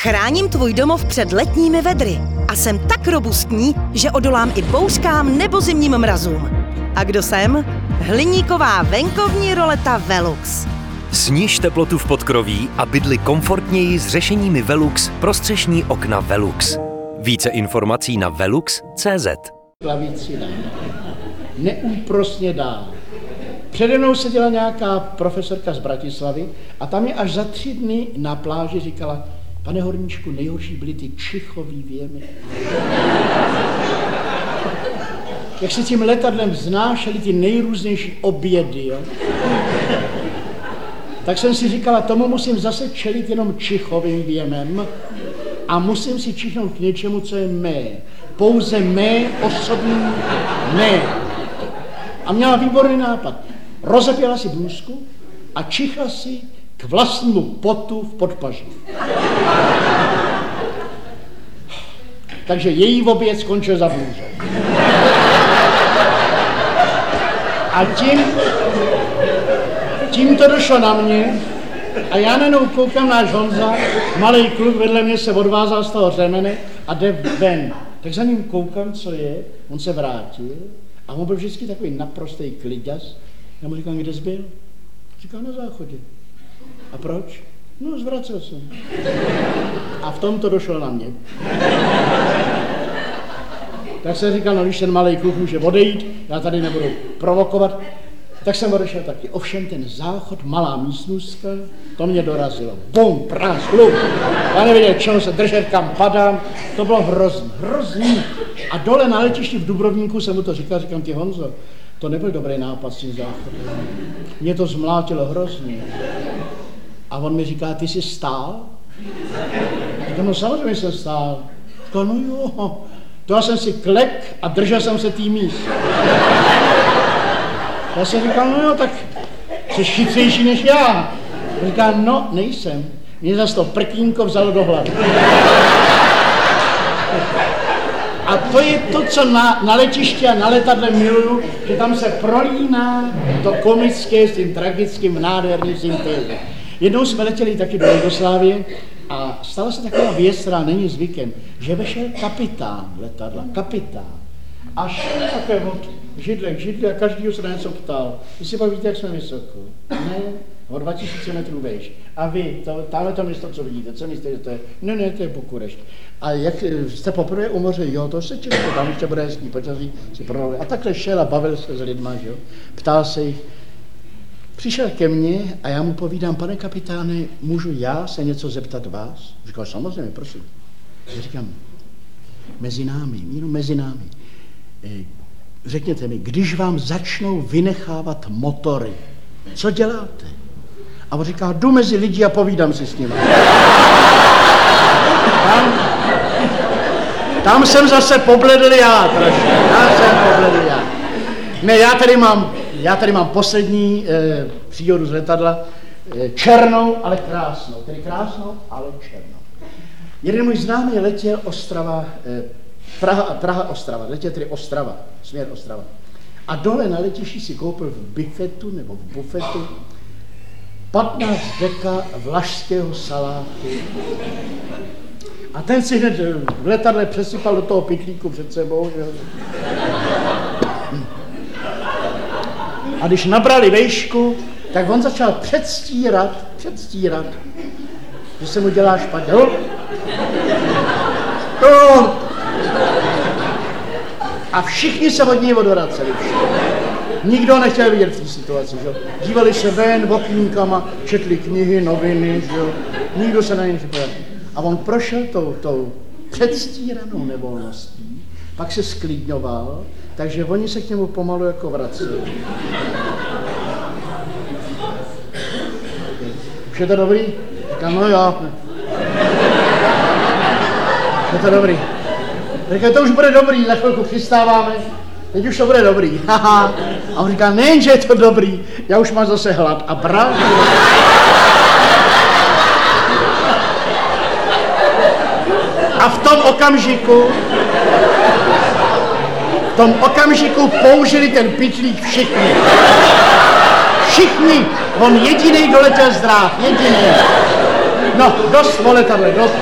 Chráním tvůj domov před letními vedry a jsem tak robustní, že odolám i bouřkám nebo zimním mrazům. A kdo jsem? Hliníková venkovní roleta Velux. Sniž teplotu v podkroví a bydli komfortněji s řešeními Velux pro střešní okna Velux. Více informací na velux.cz. Klavíci neúprosně dál. Přede mnou seděla nějaká profesorka z Bratislavy a tam je až za 3 dny na pláži říkala: pane Horníčku, nejhorší byly ty čichový věmy. Jak se tím letadlem vznášely ty nejrůznější obědy, jo? Tak jsem si říkala, tomu musím zase čelit jenom čichovým věmem a musím si čichnout k něčemu, co je mé. Pouze mé osobní mé. A měla výborný nápad. Rozepěla si blůzku a čichla si k vlastnímu potu v podpaži. Takže její oběd skončil za blůzou. A tím to došlo na mě a já najednou koukám, náš Honza, malej kluk vedle mě se odvázal z toho řemene a jde ven. Tak za ním koukám, co je, on se vrátil a on byl vždycky takový naprostý kliďas. Já mu říkám, kde jsi byl? Říkal, na záchodě. A proč? No, zvracel jsem. A v tom to došlo na mě. Tak jsem říkal, no když ten malej kluk může odejít, já tady nebudu provokovat, tak jsem odešel taky. Ovšem ten záchod, malá místnostka, to mě dorazilo. Bum, prás, kluk. Já nevěděl, čeho se držet, kam padám. To bylo hrozný. A dole na letišti v Dubrovníku jsem mu to říkám ti Honzo, to nebyl dobrý nápad s tím záchodem. Mě to zmlátilo hrozně. A on mi říká, ty jsi stál? Říkám, no samozřejmě jsem stál. Říkám, no jo, to já jsem si klek a držel jsem se tý míst. Já jsem říkal, no jo, tak jsi chytřejší než já. Říká, no, nejsem. Mě zase to prkínko vzalo do hlavy. A to je to, co na letišti a na letadle miluju, že tam se prolíná to komické s tím tragickým, nádherným syntézem. Jednou jsme letěli taky do Jugoslávie a stala se taková věc, která není zvykem, že vešel kapitán letadla, kapitán. A šel také od židle k židli a každýho se na něco ptal. Vy si pak víte, jak jsme vysoko? Ne, o 2000 metrů vejš. A vy, tamhle to město, co vidíte, co myslíte, že to je? Ne, to je Bukurešť. A jak jste poprvé u moře? Jo, to se těžko, tam ještě bude hezký počasí, si pronali. A takhle šel a bavil se s lidma, že jo? Ptal se jich. Přišel ke mně a já mu povídám, pane kapitáne, můžu já se něco zeptat vás? Říkal, samozřejmě, prosím. Já říkám, mezi námi. Řekněte mi, když vám začnou vynechávat motory, co děláte? A on říká, jdu mezi lidi a povídám si s nimi. Tam jsem zase pobledl já trošku. Ne, já tady mám poslední příhodu z letadla, černou, ale krásnou. Tedy krásnou, ale černou. Jeden můj známý letěl Praha-Ostrava, letěl tedy Ostrava, směr Ostrava. A dole na letišti si koupil v bufetu 15 deka vlašského salátu. A ten si hned v letadle přesypal do toho pytlíku před sebou. Že? A když nabrali vejšku, tak on začal předstírat, že se mu dělá špatně. A všichni se od něj odvraceli. Nikdo nechtěl vidět v té situaci, že? Dívali se ven okýnkama, četli knihy, noviny, že? Nikdo se na něj nepřipadal. A on prošel tou předstíranou nevolností, pak se sklidňoval, takže oni se k němu pomalu jako vraceli. Už je to dobrý? Říkám, no jo. Už je to dobrý. Říkám, to už bude dobrý, za chvilku chystáváme, teď už to bude dobrý. A on říká, nejenže je to dobrý, já už mám zase hlad. A bral. A v tom okamžiku použili ten pytlík všichni. Všichni, on jedinej doletěl z dráh, jedinej. No, dost o letadle, dost.